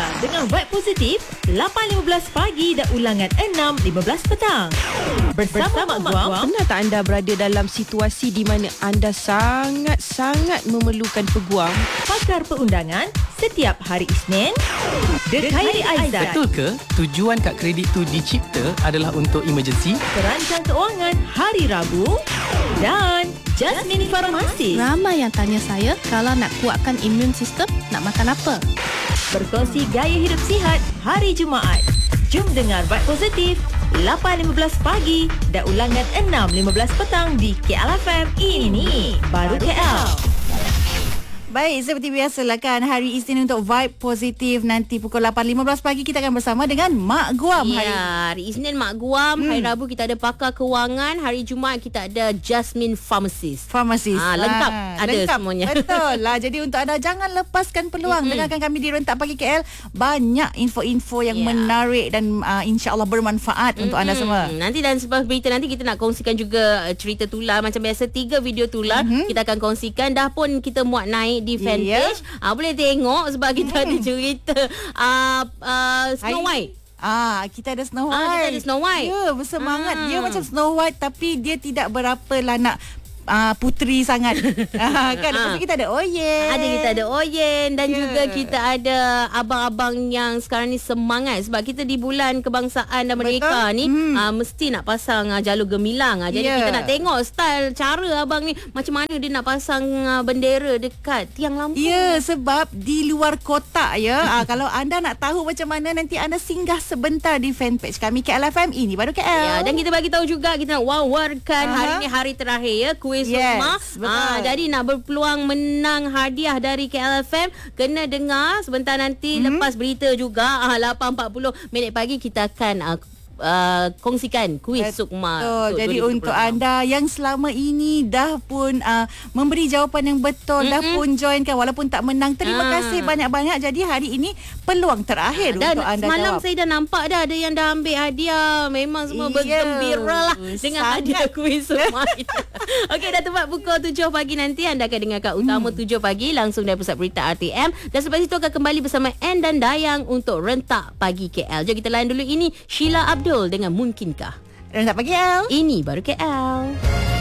dengan vibe positif 8.15 pagi dan ulangan 6.15 petang. Bersama Mak Guam. Pernah tak anda berada dalam situasi di mana anda sangat-sangat memerlukan peguam? Pakar perundangan setiap hari Isnin. The Khairi Aizat. Betul ke tujuan kad kredit tu dicipta adalah untuk emergency? Perancang keuangan hari Rabu. Dan Jasmine Farmasi. Ramai yang tanya saya kalau nak kuatkan imun sistem, nak makan apa? Berkongsi gaya hidup sihat hari Jumaat. Jom dengar Vibe Positif 8.15 pagi dan ulangan 6.15 petang di KLFM. Ini baru KL. Baik, seperti biasalah kan, hari Isnin untuk Vibe Positif. Nanti pukul 8.15 pagi kita akan bersama dengan Mak Guam. Hari Isnin Mak Guam, hari Rabu kita ada pakar kewangan, hari Jumaat kita ada Jasmine Pharmacist. Lengkap ada semuanya. Betul lah. Jadi untuk anda jangan lepaskan peluang. Dengarkan kami di Rentak Pagi KL. Banyak info-info yang menarik dan insya-Allah bermanfaat untuk anda semua. Nanti dan selepas berita nanti kita nak kongsikan juga cerita tular. Macam biasa 3 video tular kita akan kongsikan. Dah pun kita muat naik di fanpage. Boleh tengok sebab kita ada cerita Snow White. Kita ada Snow White. Kita ada Snow White. Ya, bersemangat. Dia macam Snow White tapi dia tidak berapa lah nak puteri sangat. Kan lepas kita ada Oyen. Kita ada Oyen dan juga kita ada abang-abang yang sekarang ni semangat sebab kita di bulan kebangsaan dan merdeka ni mesti nak pasang jalur gemilang. Jadi kita nak tengok style cara abang ni macam mana dia nak pasang bendera dekat tiang lampu. Ya, sebab di luar kotak ya. Kalau anda nak tahu macam mana, nanti anda singgah sebentar di fanpage kami KLFM. Ini baru KL. Ya, dan kita bagi tahu juga kita nak wawarkan hari ni hari terakhir ya. Jadi nak berpeluang menang hadiah dari KLFM, kena dengar sebentar nanti lepas berita juga 8.40 minit pagi kita akan kongsikan kuis Sukma. Jadi untuk anda yang selama ini dah pun memberi jawapan yang betul, dah pun join kan walaupun tak menang, terima kasih banyak-banyak. Jadi hari ini peluang terakhir dan untuk anda jawab. semalam saya dah nampak dah ada yang dah ambil hadiah. Memang semua bergembira lah dengan hadiah kuis Sukma kita. Okey, dah tepat pukul 7 pagi nanti anda akan dengarkan Utama 7 pagi langsung dari Pusat Berita RTM. Dan selepas itu akan kembali bersama Ann dan Dayang untuk Rentak Pagi KL. Jom kita layan dulu, ini Sheila Abdul dengan Mungkinkah. Rentak Pagi KL. Ini baru KL.